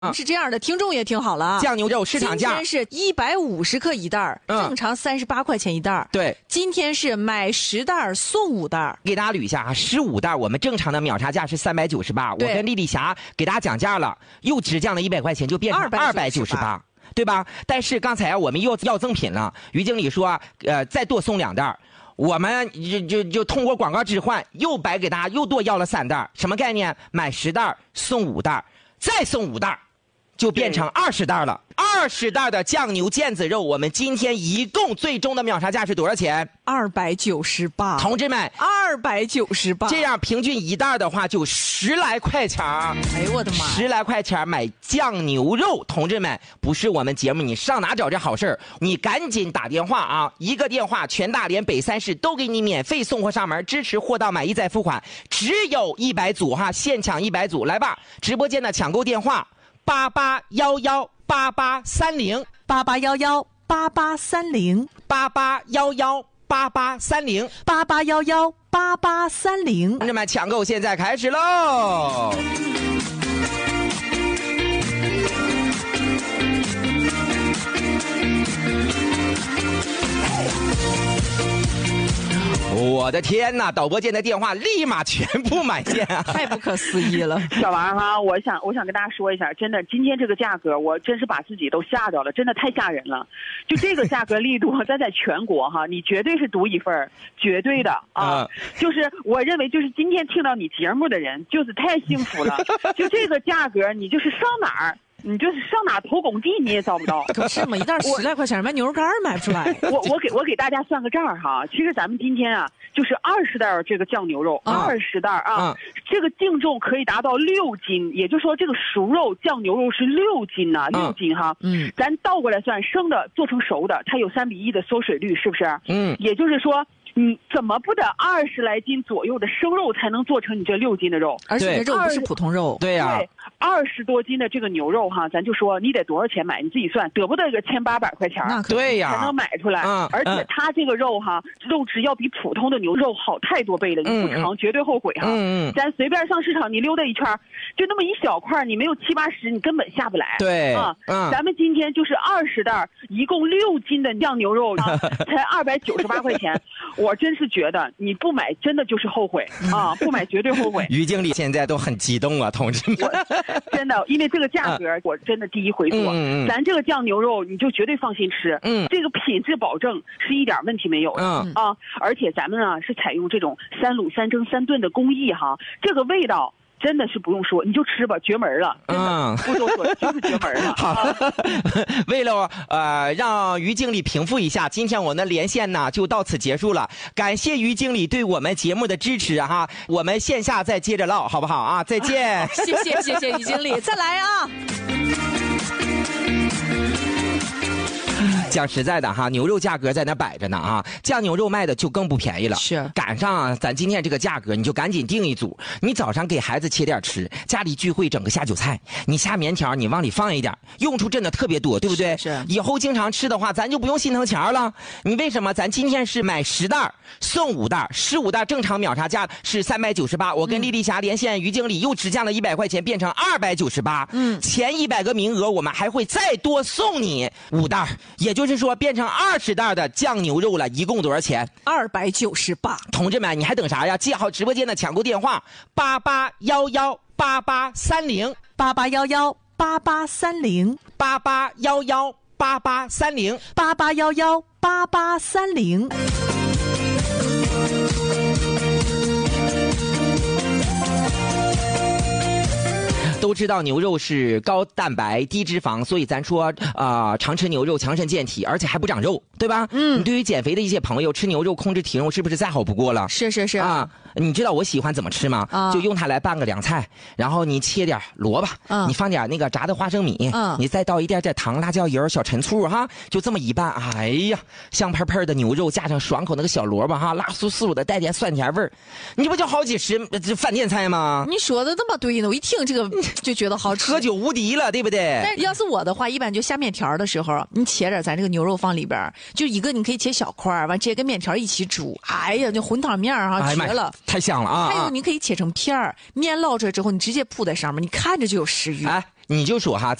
是这样的，听众也听好了啊， 酱牛肉市场价今天是150克一袋，正常38块钱一袋。 对， 今天是买10袋送5袋。 给大家捋一下啊，15袋我们正常的秒杀价是398，我跟丽丽霞给大家讲价了，又直降了100块钱，就变成298。对吧？但是刚才我们又要赠品了，于经理说，再多送2袋，我们就通过广告置换，又白给大家又多要了3袋，什么概念？买10袋送5袋，再送5袋，就变成20袋了。20袋的酱牛腱子肉，我们今天一共最终的秒杀价是多少钱 ？298。 同志们 ，298。 这样平均一袋的话就10来块钱。 哎呦我的妈 ！10来块钱买酱牛肉，同志们，不是我们节目，你上哪找这好事？你赶紧打电话啊！一个电话，全大连北3市都给你免费送货上门，支持货到买一再付款，只有100组哈，现抢100组，来吧！直播间的抢购电话8811883088118830，同志们，抢购现在开始喽！我的天哪！导播间的电话立马全部满线啊！ 太不可思议了， 小王哈，我想跟大家说一下，真的，今天这个价格，我真是把自己都吓着了，真的太吓人了。就这个价格力度，咱在全国哈，你绝对是独一份，绝对的啊！就是我认为，就是今天听到你节目的人，就是太幸福了。就这个价格，你就是上哪儿？你就是上哪投工地你也找不到， 可是嘛，一袋10来块钱买牛肉干买不出来。 我给大家算个账哈，其实咱们今天啊，就是20袋这个酱牛肉，20袋啊，这个净重可以达到6斤，也就是说这个熟肉酱牛肉是6斤呐，6斤哈。咱倒过来算，生的做成熟的，它有3:1的缩水率，是不是？也就是说。你怎么不得20来斤左右的生肉才能做成你这6斤的肉？ 而且这肉不是普通肉。 对呀。 对，20多斤的这个牛肉哈，咱就说你得多少钱买？你自己算，得不得个1800块钱？ 对呀， 才能买出来。而且它这个肉哈，肉质要比普通的牛肉好太多倍了，你不尝绝对后悔哈。咱随便上市场你溜达一圈，就那么一小块，你没有70、80，你根本下不来。 对啊，咱们今天就是20袋，一共6斤的酱牛肉，才298块钱。我真是觉得你不买真的就是后悔啊！不买绝对后悔。 于经理现在都很激动啊，同志们！ 真的，因为这个价格，我真的第一回做。咱这个酱牛肉你就绝对放心吃。这个品质保证是一点问题没有的。啊，而且咱们啊是采用这种3卤3蒸3炖的工艺哈，这个味道。真的是不用说，你就吃吧，绝门了。不多说，就是绝门了。 好，为了让于经理平复一下，今天我们的连线呢就到此结束了。感谢于经理对我们节目的支持哈，我们线下再接着唠，好不好啊？再见。 谢谢于经理，再来啊。 讲实在的哈，牛肉价格在那摆着呢啊，酱牛肉卖的就更不便宜了。 是赶上咱今天这个价格，你就赶紧订一组。你早上给孩子切点吃，家里聚会整个下酒菜，你下面条你往里放一点，用处真的特别多，对不对？ 是。 以后经常吃的话，咱就不用心疼钱了。你为什么？咱今天是买10袋送5袋，15袋正常秒杀价是398。我跟丽丽霞连线，于经理又直降了100块钱，变成298。前100个名额我们还会再多送你5袋，也就是说变成20袋的酱牛肉了，一共多少钱 ？298。 同志们，你还等啥呀？记好直播间的抢购电话 881188308811883088118830。 都知道牛肉是高蛋白低脂肪，所以咱说常吃牛肉强身健体，而且还不长肉，对吧？你对于减肥的一些朋友，吃牛肉控制体重是不是再好不过了？ 是啊。你知道我喜欢怎么吃吗？就用它来拌个凉菜，然后你切点萝卜，你放点那个炸的花生米，你再倒一点糖、辣椒油、小陈醋哈，就这么一拌，哎呀，香喷喷的牛肉加上爽口那个小萝卜哈，辣酥酥的，带点酸甜味儿，你不就好几十这饭店菜吗？ 你说的那么对呢，我一听这个就觉得好吃， 喝酒无敌了，对不对？ 但要是我的话，一般就下面条的时候，你切点咱这个牛肉放里边，就一个你可以切小块，完直接跟面条一起煮，哎呀，那混汤面哈，绝了。 太香了啊！ 还有你可以切成片儿，面捞出来之后，你直接铺在上面，你看着就有食欲。 你就说哈。